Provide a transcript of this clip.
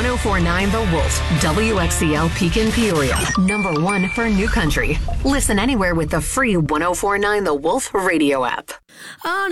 1049 The Wolf, WXCL Pekin Peoria. Number one for New Country. Listen anywhere with the free 1049 The Wolf radio app. Oh,